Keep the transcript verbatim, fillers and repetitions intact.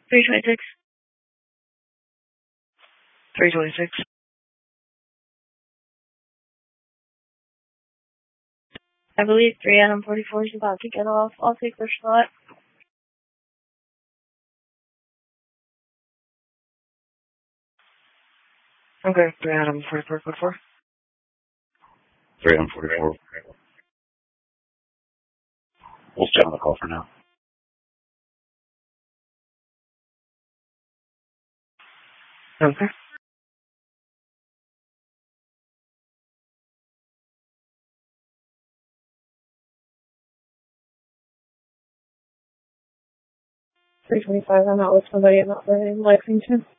three twenty-six. three twenty-six. I believe three Adam forty-four is about to get off. I'll take their slot. Okay, three Adam forty-four, forty-four. three Adam forty-four. We'll stay on the call for now. Okay. three twenty-five, I'm out with somebody. I'm not in Lexington.